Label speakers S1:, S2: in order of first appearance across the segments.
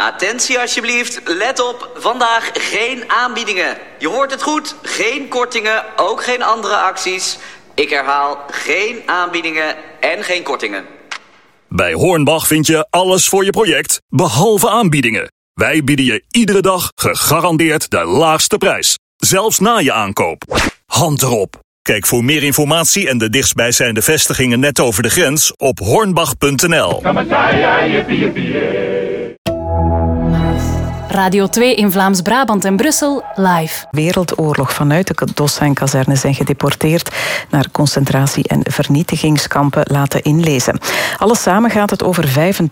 S1: Attentie alsjeblieft, let op, vandaag geen aanbiedingen. Je hoort het goed, geen kortingen, ook geen andere acties. Ik herhaal, geen aanbiedingen en geen kortingen.
S2: Bij Hornbach vind je alles voor je project, behalve aanbiedingen. Wij bieden je iedere dag gegarandeerd de laagste prijs. Zelfs na je aankoop. Hand erop. Kijk voor meer informatie en de dichtstbijzijnde vestigingen net over de grens op hornbach.nl.
S3: Radio 2 in Vlaams-Brabant en Brussel live.
S4: Wereldoorlog vanuit de Dossijn-kazerne zijn gedeporteerd naar concentratie- en vernietigingskampen laten inlezen. Alles samen gaat het over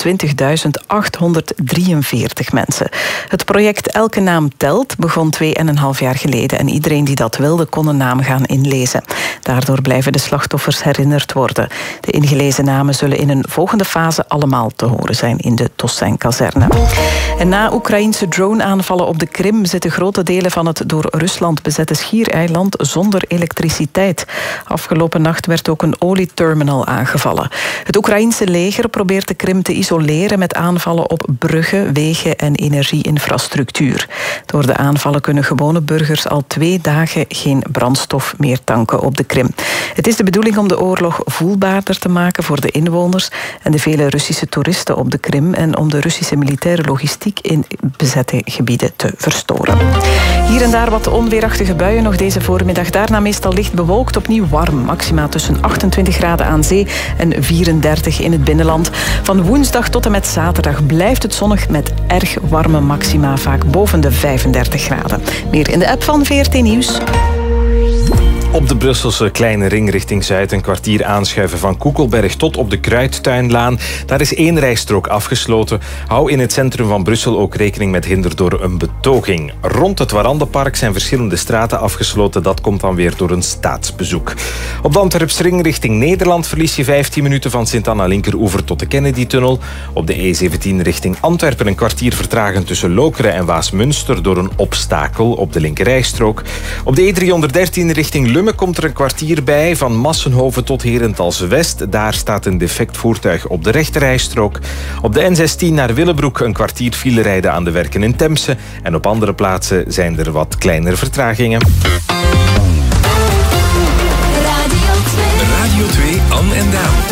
S4: 25.843 mensen. Het project Elke Naam Telt begon 2,5 jaar geleden en iedereen die dat wilde kon een naam gaan inlezen. Daardoor blijven de slachtoffers herinnerd worden. De ingelezen namen zullen in een volgende fase allemaal te horen zijn in de Dossijn-kazerne. En na Oekraïense drone-aanvallen op de Krim zitten grote delen van het door Rusland bezette schiereiland zonder elektriciteit. Afgelopen nacht werd ook een olieterminal aangevallen. Het Oekraïense leger probeert de Krim te isoleren met aanvallen op bruggen, wegen en energieinfrastructuur. Door de aanvallen kunnen gewone burgers al 2 dagen geen brandstof meer tanken op de Krim. Het is de bedoeling om de oorlog voelbaarder te maken voor de inwoners en de vele Russische toeristen op de Krim en om de Russische militaire logistiek in bezette gebieden te verstoren. Hier en daar wat onweerachtige buien nog deze voormiddag. Daarna meestal licht bewolkt, opnieuw warm. Maxima tussen 28 graden aan zee en 34 in het binnenland. Van woensdag tot en met zaterdag blijft het zonnig met erg warme maxima, vaak boven de 35 graden. Meer in de app van VRT Nieuws.
S5: Op de Brusselse kleine ring richting Zuid een kwartier aanschuiven van Koekelberg tot op de Kruidtuinlaan. Daar is 1 rijstrook afgesloten. Hou in het centrum van Brussel ook rekening met hinder door een betoging. Rond het Warandenpark zijn verschillende straten afgesloten. Dat komt dan weer door een staatsbezoek. Op de Antwerpsring richting Nederland verlies je 15 minuten van Sint-Anna Linkeroever tot de Kennedy-tunnel. Op de E17 richting Antwerpen een kwartier vertragen tussen Lokeren en Waasmunster door een obstakel op de linkerrijstrook. Op de E313 richting Lummen komt er een kwartier bij van Massenhoven tot Herentals-West. Daar staat een defect voertuig op de rechterrijstrook. Op de N16 naar Willebroek een kwartier file rijden aan de werken in Temse. En op andere plaatsen zijn er wat kleinere vertragingen.
S6: Radio 2 on en down.